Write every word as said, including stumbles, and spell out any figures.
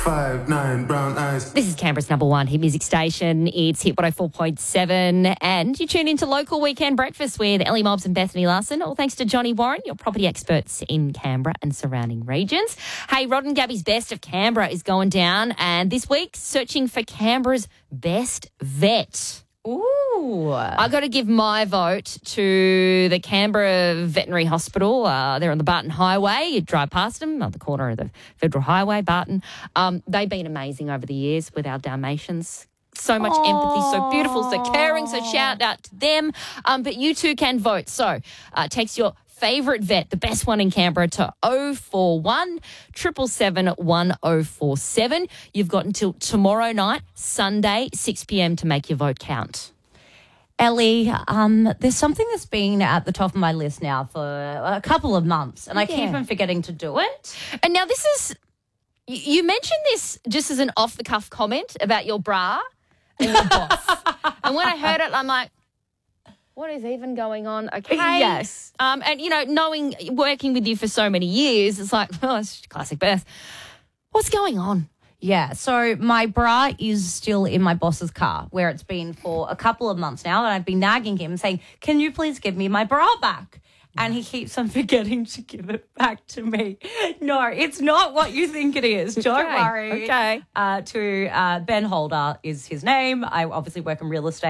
Five, nine, brown eyes. This is Canberra's number one hit music station. It's Hit one oh four point seven. And you tune into Local Weekend Breakfast with Ellie Mobbs and Bethany Larson. All thanks to Johnny Warren, your property experts in Canberra and surrounding regions. Hey, Rod and Gabby's Best of Canberra is going down. And this week, searching for Canberra's best vet. Ooh. I got to give my vote to the Canberra Veterinary Hospital. Uh, they're on the Barton Highway. You drive past them on the corner of the Federal Highway, Barton. Um, they've been amazing over the years with our Dalmatians. So much Aww. empathy, so beautiful, so caring, so shout out to them. Um, but you too can vote. So uh, text your favourite vet, the best one in Canberra, to oh four one, seven seven seven, one oh four seven. You've got until tomorrow night, Sunday, six p.m. to make your vote count. Ellie, um, there's something that's been at the top of my list now for a couple of months, and I keep Yeah. on forgetting to do it. And now this is, you you mentioned this just as an off-the-cuff comment about your bra and your boss. And when I heard it, I'm like, what is even going on? Okay. Yes. Um, and, you know, knowing, working with you for so many years, it's like, oh, it's classic Beth. What's going on? Yeah, so my bra is still in my boss's car where it's been for a couple of months now, and I've been nagging him saying, can you please give me my bra back? And he keeps on forgetting to give it back to me. No, it's not what you think it is. Don't Okay, worry. okay. Uh, to uh, Ben Holder is his name. I obviously work in real estate.